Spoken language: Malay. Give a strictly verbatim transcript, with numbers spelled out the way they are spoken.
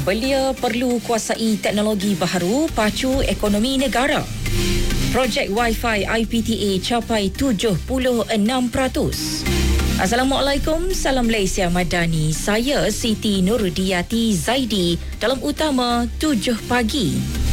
Belia perlu kuasai teknologi baharu pacu ekonomi negara. Projek Wi-Fi I P T A capai tujuh puluh enam peratus. Assalamualaikum, salam Malaysia Madani. Saya Siti Nurdiati Zaidi dalam utama tujuh pagi.